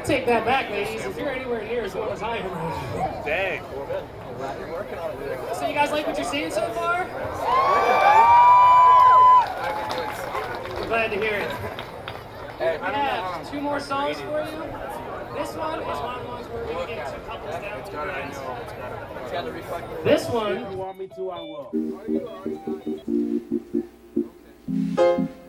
take that back, ladies. If you're anywhere near as well as I am. Dang. So you guys like what you're seeing so far? I'm glad to hear it. We have 2 more songs for you. This one is one of the ones where we can get 2 couples down to the dance. This one. If you want me to, I will.